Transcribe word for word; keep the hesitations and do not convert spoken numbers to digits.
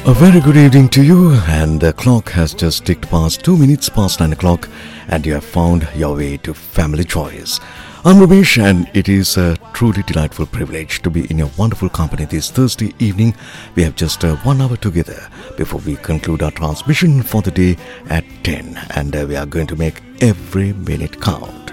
A very good evening to you, and the clock has just ticked past two minutes past nine o'clock, and you have found your way to Family Choice. I'm Ramesh, and it is a truly delightful privilege to be in your wonderful company this Thursday evening. We have just uh, one hour together before we conclude our transmission for the day at ten, and uh, we are going to make every minute count.